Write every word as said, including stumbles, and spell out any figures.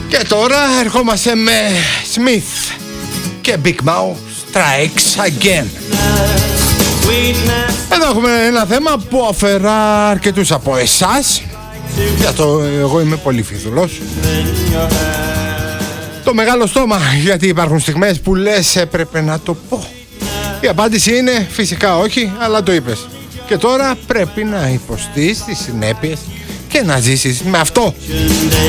Και τώρα ερχόμαστε με Smith και Big Mouth Strikes Again. Εδώ έχουμε ένα θέμα που αφορά αρκετούς από εσάς. Για το εγώ είμαι πολύ φιδουλός. Το μεγάλο στόμα, γιατί υπάρχουν στιγμές που λες έπρεπε να το πω. Η απάντηση είναι φυσικά όχι, αλλά το είπες. Και τώρα πρέπει να υποστείς τις συνέπειες και να ζήσεις με αυτό.